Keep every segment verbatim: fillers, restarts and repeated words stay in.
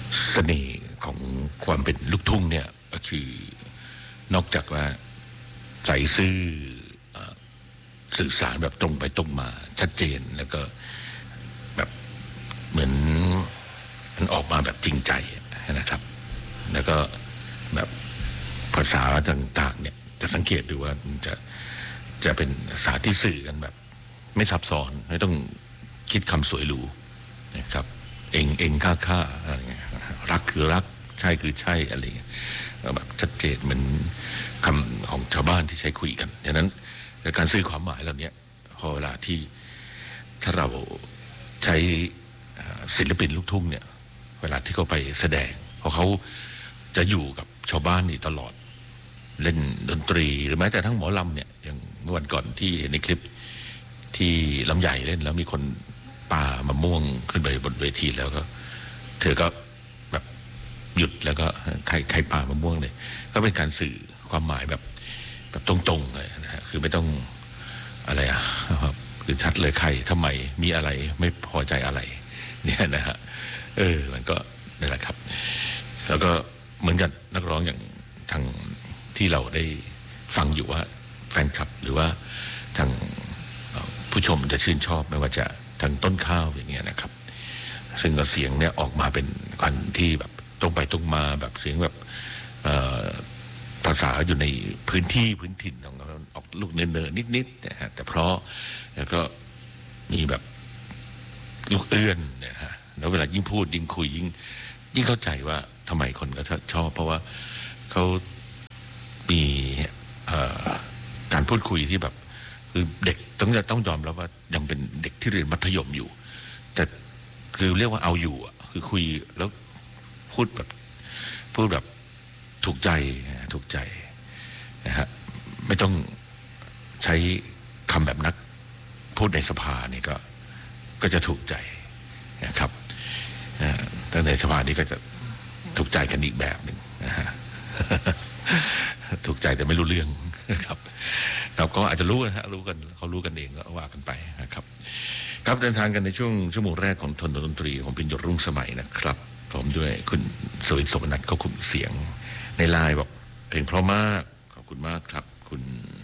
เสน่ห์ของความเป็นลูกทุ่งเนี่ยก็คือนอกจากว่าใจซื่อสื่อสารแบบตรงไปตรงมาชัดเจนแล้วก็แบบเหมือนมันออกมาแบบจริงใจนะครับแล้วก็แบบภาษาต่างๆเนี่ยจะสังเกตดูว่ามันจะจะเป็นภาษาที่สื่อกันแบบไม่ซับซ้อนไม่ต้องคิดคำสวยหรูนะครับเองเองค่าค่าอะไรเงี้ยรักคือรักใช่คือใช่อะไรเงี้ยแบบชัดเจนเหมือนคำของชาวบ้านที่ใช้คุยกันดังนั้นการสื่อความหมายเหล่านี้พอเวลาที่ถ้าเราใช้ศิลปินลูกทุ่งเนี่ยเวลาที่เขาไปแสดงเพราะเขาจะอยู่กับชาวบ้านนี่ตลอดเล่นดนตรีหรือแม้แต่ทั้งหมอลำเนี่ยอย่างเมื่อวันก่อนที่ในคลิปที่ลำใหญ่เล่นแล้วมีคนปามะม่วงขึ้นไปบนเวทีแล้วก็เธอก็แบบหยุดแล้วก็ใครใครปามะม่วงเลยก็เป็นการสื่อความหมายแบบแบบตรงๆเลยนะฮะคือไม่ต้องอะไรอ่ะคือชัดเลยใครทำไมมีอะไรไม่พอใจอะไรเนี่ยนะฮะเออมันก็นั่นแหละครับแล้วก็เหมือนกันนักร้องอย่างทางที่เราได้ฟังอยู่ว่าแฟนคลับหรือว่าทางผู้ชมจะชื่นชอบไม่ว่าจะทางต้นข้าวอย่างเงี้ยนะครับซึ่งเสียงเนี่ยออกมาเป็นกันที่แบบตรงไปตรงมาแบบเสียงแบบภาษาอยู่ในพื้นที่พื้นถิ่นของเราออกลูกเนินๆนิดๆนะฮะแต่เพราะแล้วก็มีแบบลูกเอื้อนนะฮะแล้วเวลายิ่งพูดยิ่งคุยยิ่งยิ่งเข้าใจว่าทำไมคนก็ชอบเพราะว่าเขามีการพูดคุยที่แบบคือเด็กต้องจะต้องยอมรับว่ายังเป็นเด็กที่เรียนมัธยมอยู่แต่คือเรียกว่าเอาอยู่อ่ะคือคุยแล้วพูดแบบพูดแบบถูกใจถูกใจนะฮะไม่ต้องใช้คำแบบนักพูดในสภานี่ก็ก็จะถูกใจนะครับแต่ในสภานี้ก็จะถูกใจกันอีกแบบหนึ่งนะฮะถูกใจแต่ไม่รู้เรื่องนะครับเราก็อาจจะรู้นะฮะรู้กันเขารู้กันเองก็ว่ากันไปนะครับครับเดินทางกันในช่วงชั่วโมงแรกของทนดนตรีของพิญญรุ่งสมัยนะครับพร้อมด้วยคุณสวิทย์สมนัทเขาคุมเสียงในไลน์บอกเพลงเพราะมากขอบคุณมากครับคุณ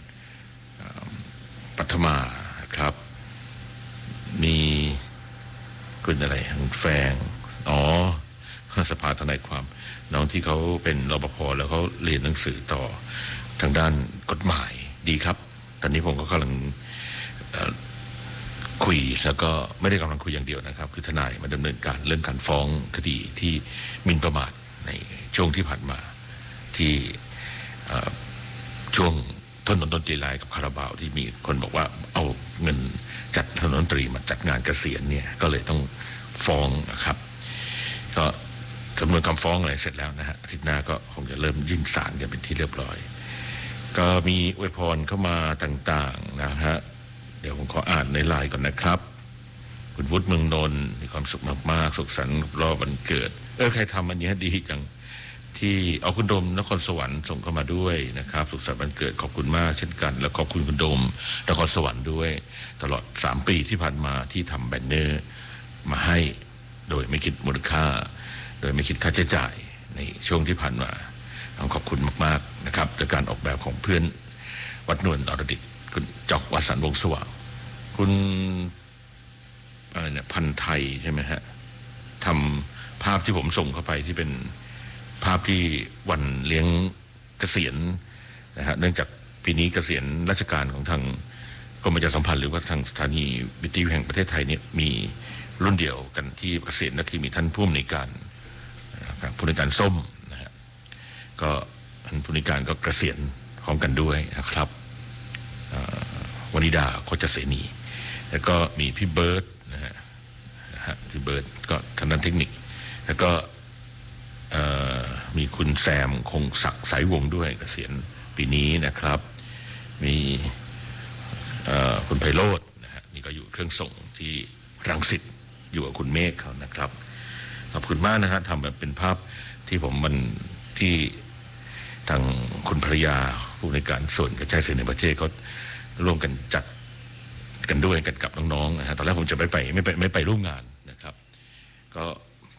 ปัทมาครับมีคุณอะไรแฟงอ๋อสภาทนายความน้องที่เขาเป็นรปภแล้วเขาเรียนหนังสือต่อทางด้านกฎหมายดีครับตอนนี้ผมก็กำลังคุยแล้วก็ไม่ได้กำลังคุยอย่างเดียวนะครับคือทนายมาดำเนินการเรื่องการฟ้องคดีที่หมิ่นประมาทในช่วงที่ผ่านมาที่ช่วงถนนดนตรีไลน์กับคาราบาวที่มีคนบอกว่าเอาเงินจัดถนนดนตรีมาจัดงานเกษียณเนี่ยก็เลยต้องฟ้องนะครับก็จำนวนคำฟ้องอะไรเสร็จแล้วนะฮะอาทิตย์หน้าก็คงจะเริ่มยื่นศาลกันเป็นที่เรียบร้อยก็มีอวยพรเข้ามาต่างๆนะฮะเดี๋ยวผมขออ่านในไลน์ก่อนนะครับคุณวุฒิเมืองนนท์มีความสุขมากๆสุขสันต์รอบวันเกิดเออใครทำอันนี้ดีจังที่เอาคุณโดมนครสวรรค์ส่งเข้ามาด้วยนะครับสุขสันต์วันเกิดขอบคุณมากเช่นกันแล้วขอบคุณคุณโดมนครสวรรค์ด้วยตลอดสามปีที่ผ่านมาที่ทำแบนเนอร์มาให้โดยไม่คิดมูลค่าโดยไม่คิดค่าใช้จ่ายในช่วงที่ผ่านมาต้องขอบคุณมากๆนะครับจากการออกแบบของเพื่อนวัดนวลอรดิตคุณจอกวสันต์วงศ์สว่างคุณอะไรเนี่ยพันไทยใช่ไหมฮะทำภาพที่ผมส่งเข้าไปที่เป็นภาพที่วันเลี้ยงเกษียณนะฮะเนื่องจากปีนี้เกษียณราชการของทางกรมประชาสัมพันธ์หรือว่าทางสถานีวิทยุแห่งประเทศไทยเนี่ยมีรุ่นเดียวกันที่เกษียณนั่นคือมีท่านผู้อำนวยการผู้อำนวยการส้มนะฮะก็ท่านผู้อำนวยการก็เกษียณพร้อมกันด้วยนะครับวนิดาโคจเสนีแล้วก็มีพี่เบิร์ดนะฮะพี่เบิร์ดก็ทางด้านเทคนิคแล้วก็มีคุณแซมคงศักดิ์สายวงด้วยเกษียณปีนี้นะครับมีคุณไพโรจน์นะฮะนี่ก็อยู่เครื่องส่งที่รังสิตอยู่กับคุณเมฆเขานะครับขอบคุณมากนะครับทำแบบเป็นภาพที่ผมมันที่ทางคุณภรรยาผู้ในการส่วนกระจายเสียงในประเทศเขาร่วมกันจัดกันด้วยกันกับน้องๆนะฮะตอนแรกผมจะไม่ไปไม่ไปไม่ไปร่วมงานนะครับก็น้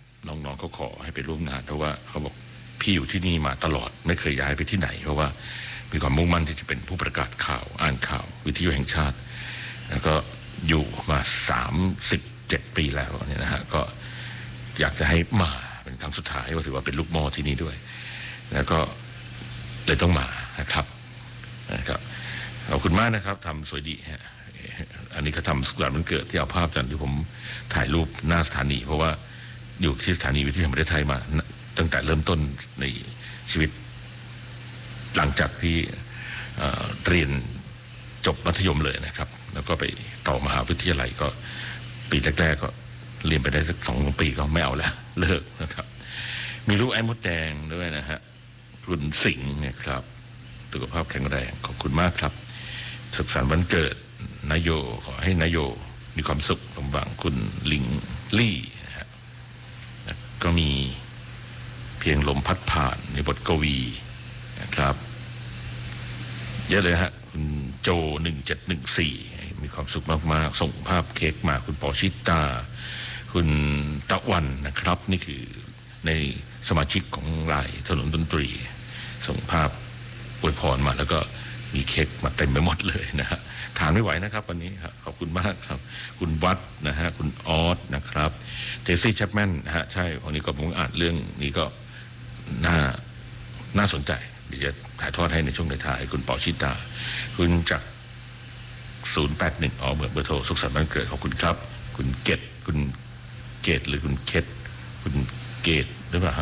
น้องเขาขอให้ไปร่วมงานเพราะว่าเขาบอกพี่อยู่ที่นี่มาตลอดไม่เคยย้ายไปที่ไหนเพราะว่ามีความมุ่งมั่นที่จะเป็นผู้ประกาศข่าวอ่านข่าววิทยุแห่งชาติแล้วก็อยู่มาสามสิบเจ็ดปีแล้วเนี่ยนะฮะก็อยากจะให้มาเป็นครั้งสุดท้ายก็ถือว่าเป็นลูกหม้อที่นี่ด้วยแล้วก็เลยต้องมานะครับนะครับขอบคุณมากนะครับทำสวยดีฮะอันนี้เขาทำสุขสันต์วันเกิดที่เอาภาพจากที่ผมถ่ายรูปหน้าสถานีเพราะว่าอยู่ที่สถานีวิทยุแห่งประเทศไทยมาตั้งแต่เริ่มต้นในชีวิตหลังจากที่เรียนจบมัธยมเลยนะครับแล้วก็ไปต่อมหาวิทยาลัยก็ปีแรกๆก็เรียนไปได้สักสองปีก็ไม่เอาแล้วเลิกนะครับมีลูกไอ้มดแดงด้วยนะฮะคุณสิงห์เนี่ยครับสุขภาพแข็งแรงขอบคุณมากครับสุขสันต์วันเกิดนายโยขอให้นายโยมีความสุขสมหวังคุณลิงลี่นะฮะก็มีเพียงลมพัดผ่านในบทกวีนะครับเยอะเลยฮะคุณโจหนึ่งเจ็ดหนึ่งสี่มีความสุขมากๆส่งภาพเค้กมาคุณปอชิตาคุณตะวันนะครับนี่คือในสมาชิกของรายถนนดนตรีส่งภาพอวยพรมาแล้วก็มีเค้กมาเต็มไปหมดเลยนะฮะทานไม่ไหวนะครับวันนี้ครับขอบคุณมากครับคุณวัดนะฮะคุณออสนะครับเทซี่แชปแมนนะฮะใช่วันนี้ก็ผมอ่านเรื่องนี้ก็น่าน่าสนใจเดี๋ยวจะถ่ายทอดให้ในช่วงท้ายคุณปอชิตาคุณจากศูนย์แปดหนึ่งอ๋อเหมือนเบอร์โทรสุขสันต์วันเกิดขอบคุณครับคุณเกตคุณเกตหรือคุณเคทคุณเกตหรือเปล่าครับ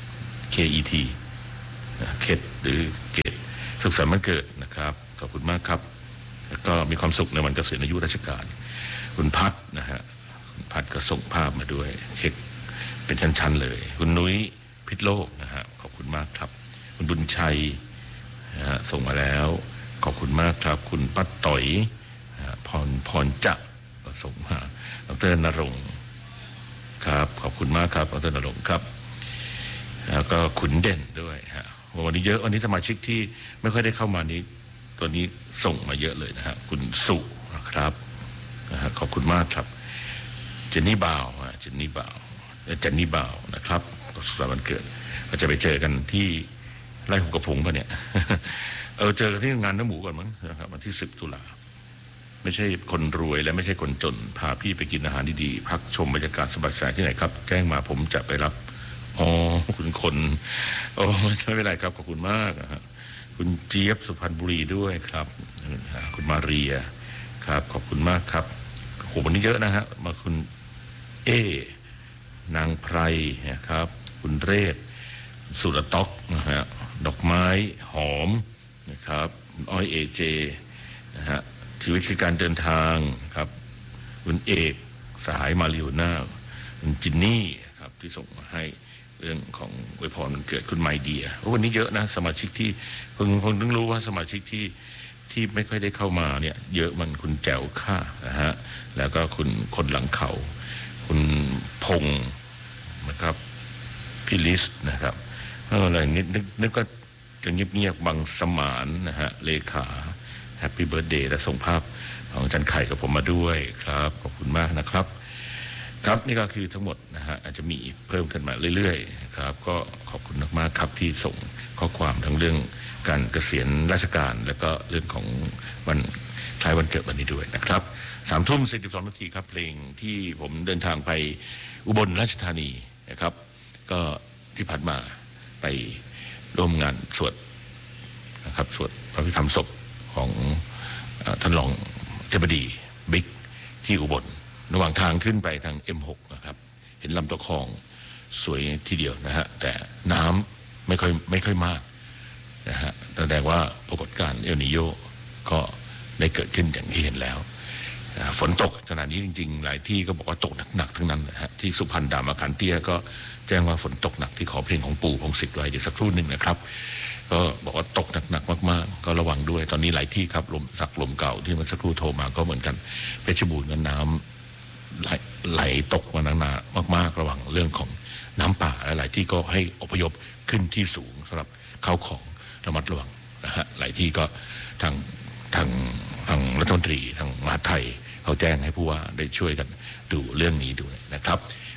K E T เคทหรือเกตสุขสันต์วันเกิดนะครับขอบคุณมากครับแล้วก็มีความสุขในวันเกษียณอายุราชการคุณพัดนะฮะคุณพัดก็ส่งภาพมาด้วยเค้กเป็นชั้นๆเลยคุณนุ้ยพิษโลกนะฮะขอบคุณมากครับคุณบุญชัยนะฮะส่งมาแล้วขอบคุณมากครับคุณป้าต่อยพรพรจักรก็ส่งมาดรณรงค์ครับขอบคุณมากครับดรณรงค์ครับแล้วก็ขุนเด่นด้วยฮะวันนี้เยอะวันนี้สมาชิกที่ไม่ค่อยได้เข้ามานี้ตัวนี้ส่งมาเยอะเลยนะฮะคุณสุนะครับนะฮะขอบคุณมากครับเจนนี่บ่าวเจนนี่บ่าวเจนนี่บ่าวนะครับสุขสันต์วันเกิดก็จะไปเจอกันที่ไร่หุบกระพงป่ะเนี่ยเออเจอกันที่งานน้ำหมูก่อนมั้งนะครับวันที่สิบตุลาไม่ใช่คนรวยและไม่ใช่คนจนพาพี่ไปกินอาหารดีๆพักชมบรรยากาศสบายๆที่ไหนครับแจ้งมาผมจะไปรับอ๋อคุณคนโอ้ไม่เป็นไรครับขอบคุณมากนะฮะคุณเจี๊ยบสุพรรณบุรีด้วยครับคุณมาเรียครับขอบคุณมากครับโหวันนี้เยอะนะฮะมาคุณเอนางไพรนะครับคุณเรศสุรต๊อกนะฮะดอกไม้หอมนะครับอ้อยเอเจนะฮะชีวิตคือการเดินทางครับคุณเอกสหายมาริโอน่าคุณจินนี่ครับที่ส่งมาให้เรื่องของอวยพรมันเกิดคุณไมเดียวันนี้เยอะนะสมาชิกที่เพิ่งเพิ่งต้องรู้ว่าสมาชิกที่ที่ไม่ค่อยได้เข้ามาเนี่ยเยอะมันคุณแจ๋วค่านะฮะแล้วก็คุณคนหลังเขาคุณพงศ์นะครับพิลิสนะครับอะไรนิดนึกนึกก็จะเงียบๆบางสมานนะฮะเลขาแฮปปี้เบิร์ธเดย์และส่งภาพของจันไข่กับผมมาด้วยครับขอบคุณมากนะครับครับนี่ก็คือทั้งหมดนะฮะอาจจะมีเพิ่มขึ้นมาเรื่อยๆครับก็ขอบคุณมากๆครับที่ส่งข้อความทั้งเรื่องการเกษียณราชการแล้วก็เรื่องของวันคล้ายวันเกิดวันนี้ด้วยนะครับสามทุ่มสี่สิบสองนาทีครับเพลงที่ผมเดินทางไปอุบลราชธานีนะครับก็ที่ผ่านมาไปร่วมงานสวดนะครับสวดพระพิธรรมศพของท่านรองเจ้าบดีบิ๊กที่อุบลระหว่างทางขึ้นไปทาง เอ็ม หก นะครับเห็นลำตะคองสวยทีเดียวนะฮะแต่น้ำไม่ค่อยไม่ค่อยมากนะฮะแสดงว่าปรากฏการณ์เอลนิโญก็ได้เกิดขึ้นอย่างที่เห็นแล้วฝนตกขณะนี้จริงๆหลายที่ก็บอกว่าตกหนักๆทั้งนั้นนะฮะที่สุพรรณดามาคันเตี้ยก็แจ้งว่าฝนตกหนักที่ขอเพลงของปู่พงศิษฐ์ไว้เดี๋ยวสักครู่หนึ่งนะครับก็บอกว่าตกหนักๆมากๆก็ระวังด้วยตอนนี้หลายที่ครับลมสักลมเก่าที่เมื่อสักครู่โทรมาก็เหมือนกันเพชรบูรณ์กับน้ำไหลไหลตกมานานๆมากๆระวังเรื่องของน้ำป่าหลายที่ก็ให้อพยพขึ้นที่สูงสำหรับเข้าของระมัดระวังนะฮะหลายที่ก็ทางทางทางรัฐมนตรีทางมหาดไทยเขาแจ้งให้ผู้ว่าได้ช่วยกันดูเรื่องนี้ด้วยนะครับ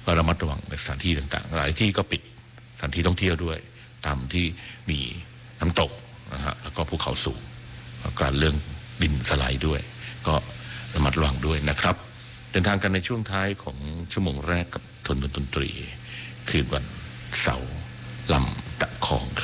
ก็ระมัดระวังในสถานที่ต่างๆหลายที่ก็ปิดสถานที่ท่องเที่ยวด้วยตามที่มีน้ำตกนะฮะแล้วก็ภูเขาสูงแล้วก็เรื่องดินสไลด์ด้วยก็ระมัดระวังด้วยนะครับเดินทางกันในช่วงท้ายของชั่วโมงแรกกับทนดนตรีคืนวันเสาร์ลำตะคองครับ